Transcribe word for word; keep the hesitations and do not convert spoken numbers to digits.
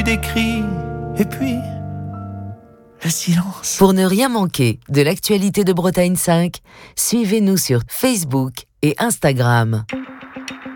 plus des cris, et puis le silence. Pour ne rien manquer de l'actualité de Bretagne cinq, suivez-nous sur Facebook et Instagram.